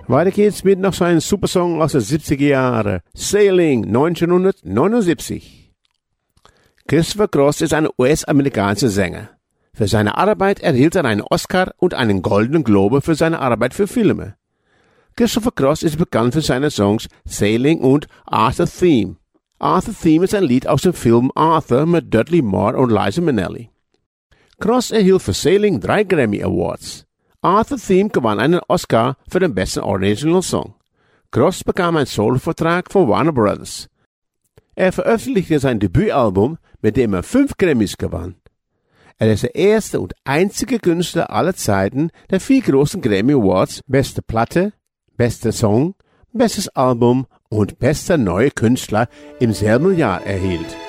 Weiter geht's mit noch so einem Supersong aus den 70er Jahren. Sailing 1979. Christopher Cross ist ein US-amerikanischer Sänger. Für seine Arbeit erhielt er einen Oscar und einen Goldenen Globe für seine Arbeit für Filme. Christopher Cross ist bekannt für seine Songs Sailing und Arthur Theme. Arthur Theme ist ein Lied aus dem Film Arthur mit Dudley Moore und Liza Minnelli. Cross erhielt für Sailing 3 Grammy Awards. Arthur Theme gewann einen Oscar für den besten Original Song. Cross bekam einen Solovertrag von Warner Brothers. Er veröffentlichte sein Debütalbum, mit dem er 5 Grammys gewann. Er ist der erste und einzige Künstler aller Zeiten, der 4 großen Grammy Awards, beste Platte, bester Song, bestes Album und bester neuer Künstler im selben Jahr erhielt.